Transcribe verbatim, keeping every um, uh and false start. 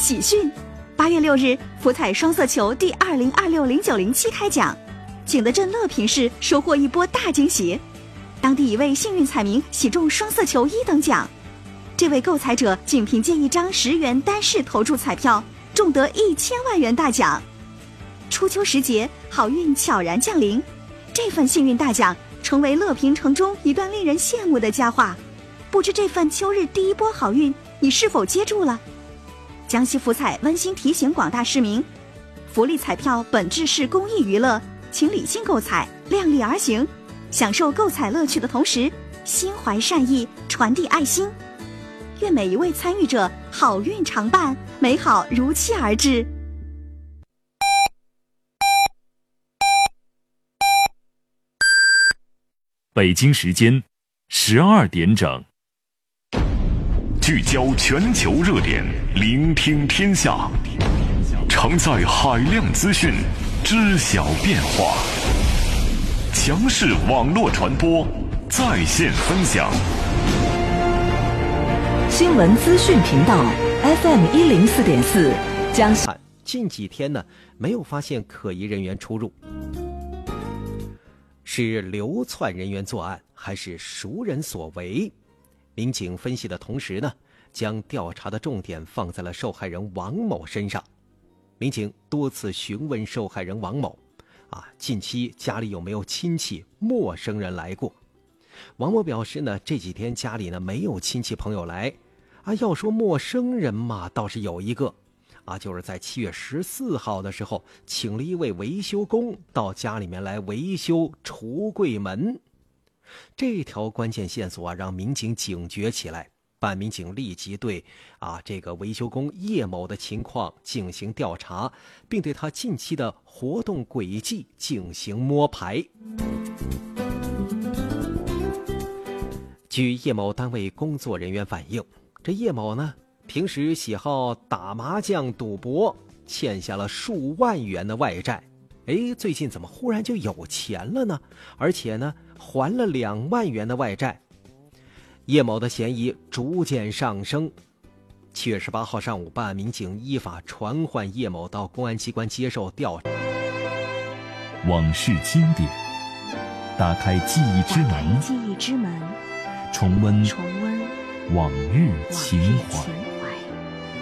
喜讯！八月六日，福彩双色球第二零二六零九零七开奖，景德镇乐平市收获一波大惊喜，当地一位幸运彩民喜中双色球一等奖。这位购彩者仅凭借一张十元单式投注彩票，中得一千万元大奖。初秋时节，好运悄然降临，这份幸运大奖成为乐平城中一段令人羡慕的佳话。不知这份秋日第一波好运，你是否接住了？江西福彩温馨提醒广大市民，福利彩票本质是公益娱乐，请理性购彩，量力而行，享受购彩乐趣的同时，心怀善意，传递爱心。愿每一位参与者好运常伴，美好如期而至。 北京时间十二点整， 聚焦全球热点，聆听天下，承载海量资讯，知晓变化，强势网络传播，在线分享。 新闻资讯频道 F M 一零四点四，江西。 近几天呢，没有发现可疑人员出入，是流窜人员作案，还是熟人所为？民警分析的同时呢，将调查的重点放在了受害人王某身上。民警多次询问受害人王某，啊，近期家里有没有亲戚、陌生人来过？王某表示呢，这几天家里呢没有亲戚朋友来，啊，要说陌生人嘛，倒是有一个，啊，就是在七月十四号的时候，请了一位维修工到家里面来维修橱柜门。这条关键线索啊，让民警警觉起来。办案民警立即对啊这个维修工叶某的情况进行调查，并对他近期的活动轨迹进行摸排。据叶某单位工作人员反映，这叶某呢，平时喜好打麻将赌博，欠下了数万元的外债。哎，最近怎么忽然就有钱了呢？而且呢，还了两万元的外债。叶某的嫌疑逐渐上升。七月十八号上午，办案民警依法传唤叶某到公安机关接受调查。 往事经典，打开记忆之门， 记忆之门， 重温重温往日情怀。